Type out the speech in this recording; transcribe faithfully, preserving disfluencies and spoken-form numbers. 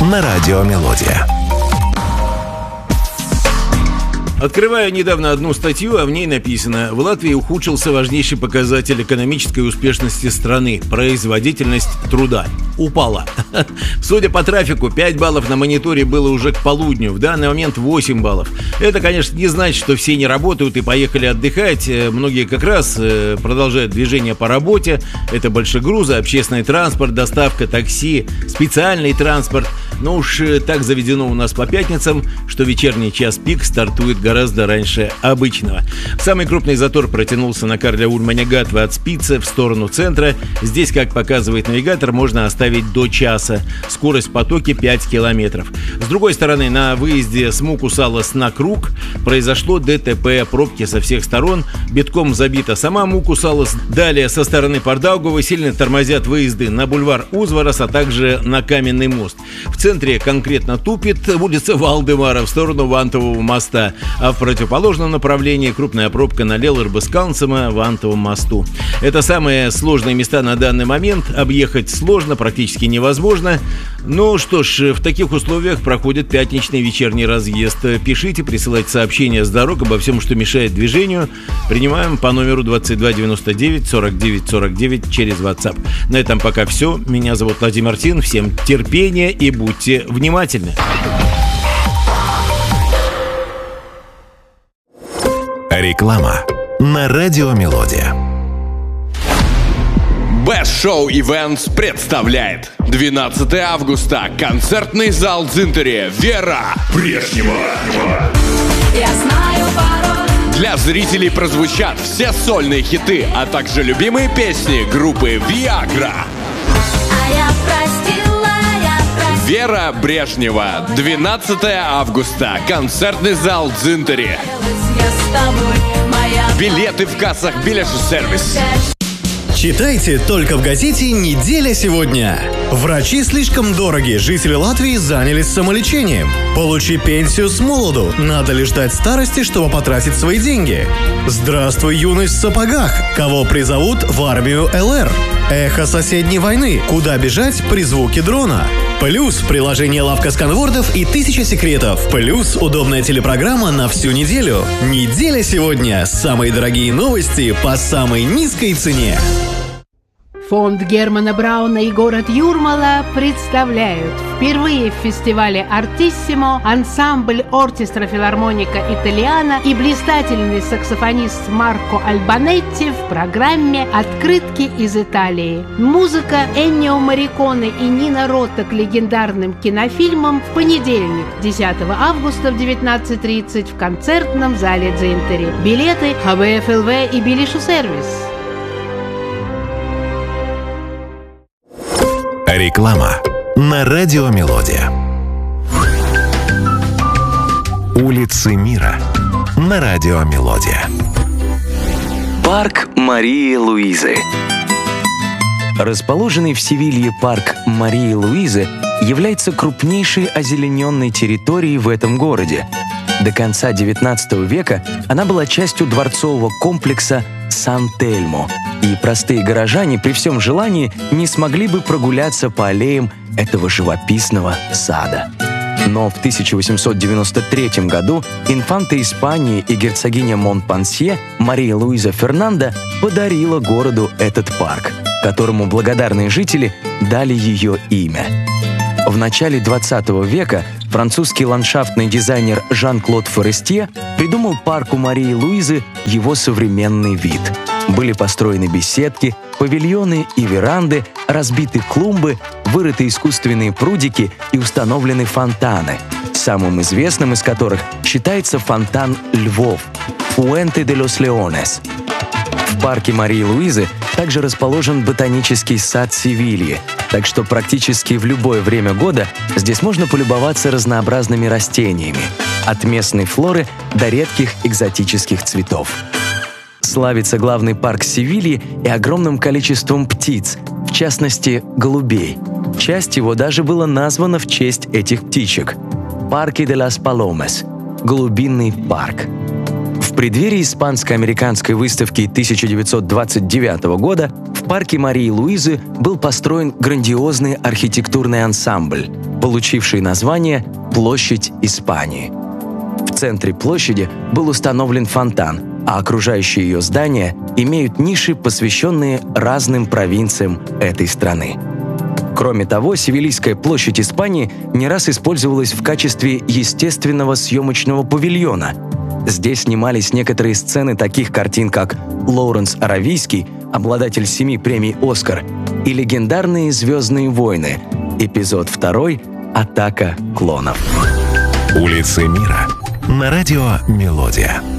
на радио «Мелодия». Открываю недавно одну статью, а в ней написано: в Латвии ухудшился важнейший показатель экономической успешности страны – производительность труда. Упала. Судя по трафику, пять баллов на мониторе было уже к полудню, в данный момент восемь баллов. Это, конечно, не значит, что все не работают и поехали отдыхать. Многие как раз продолжают движение по работе. Это большегрузы, общественный транспорт, доставка, такси, специальный транспорт. Но уж так заведено у нас по пятницам, что вечерний час пик стартует гораздо раньше обычного. Самый крупный затор протянулся на Карля-Урманя-Гатвы от Спицы в сторону центра. Здесь, как показывает навигатор, можно оставить до часа. Скорость в потоке пять километров. С другой стороны, на выезде с Мукусалас на Круг произошло ДТП. Пробки со всех сторон. Битком забита сама Мукусалас. Далее со стороны Пардаугавы сильно тормозят выезды на бульвар Узварас, а также на Каменный мост. В центре конкретно тупит улица Валдемара в сторону Вантового моста, а в противоположном направлении крупная пробка на Лелербаскансема в Вантовом мосту. Это самые сложные места на данный момент. Объехать сложно, практически невозможно. Ну что ж, в таких условиях проходит пятничный вечерний разъезд. Пишите, присылайте сообщения с дорог обо всем, что мешает движению. Принимаем по номеру двадцать два девяносто девять сорок девять сорок девять через WhatsApp. На этом пока все. Меня зовут Владимир Тин. Всем терпения и будьте внимательны. Реклама на радио «Мелодия». Best Show Events представляет двенадцатого августа. Концертный зал Дзинтере. Вера Брежнева. Я знаю пароль. Для зрителей прозвучат все сольные хиты, а также любимые песни группы Viagra. А я простила, я простила. Вера Брежнева. двенадцатого августа. Концертный зал Дзинтере. Я с тобой, моя... Билеты в кассах Билешсервис. Читайте только в газете «Неделя сегодня». Врачи слишком дороги. Жители Латвии занялись самолечением. Получи пенсию с молоду. Надо ли ждать старости, чтобы потратить свои деньги? Здравствуй, юность в сапогах. Кого призовут в армию ЛР? Эхо соседней войны. Куда бежать при звуке дрона? Плюс приложение «Лавка сканвордов» и «Тысяча секретов». Плюс удобная телепрограмма на всю неделю. Неделя сегодня. Самые дорогие новости по самой низкой цене. Фонд Германа Брауна и город Юрмала представляют впервые в фестивале «Артиссимо» ансамбль оркестра филармоника Италиана и блистательный саксофонист Марко Альбанетти в программе «Открытки из Италии». Музыка Эннио Морриконе и Нина Ротта к легендарным кинофильмам в понедельник, десятого августа в девятнадцать тридцать в концертном зале Дзинтере. Билеты ха бэ эф эл вэ и Билешсервис. Реклама на радио «Мелодия». Улицы мира на радио «Мелодия». Парк Марии Луизы. Расположенный в Севилье парк Марии Луизы является крупнейшей озелененной территорией в этом городе. До конца девятнадцатого века она была частью дворцового комплекса Сан-Тельмо, и простые горожане при всем желании не смогли бы прогуляться по аллеям этого живописного сада. Но в тысяча восемьсот девяносто третьем году инфанта Испании и герцогиня Монпансье Мария Луиза Фернанда подарила городу этот парк, которому благодарные жители дали ее имя. В начале двадцатого века французский ландшафтный дизайнер Жан-Клод Форестье придумал парку Марии Луизы его современный вид. Были построены беседки, павильоны и веранды, разбиты клумбы, вырыты искусственные прудики и установлены фонтаны, самым известным из которых считается фонтан Львов «Fuente de los Leones». В парке Марии Луизы также расположен ботанический сад Севильи, так что практически в любое время года здесь можно полюбоваться разнообразными растениями, от местной флоры до редких экзотических цветов. Славится главный парк Севильи и огромным количеством птиц, в частности, голубей. Часть его даже была названа в честь этих птичек – Парque de las Palomas – Голубиный парк. В преддверии испанско-американской выставки тысяча девятьсот двадцать девятого года в парке Марии Луизы был построен грандиозный архитектурный ансамбль. получивший название «Площадь Испании». В центре площади был установлен фонтан, а окружающие ее здания имеют ниши, посвященные разным провинциям этой страны. Кроме того, Севильская площадь Испании не раз использовалась в качестве естественного съемочного павильона. Здесь снимались некоторые сцены таких картин, как Лоуренс Аравийский, обладатель семи премий «Оскар», и легендарные «Звездные войны», эпизод второй «Атака клонов». Улицы мира на радио «Мелодия».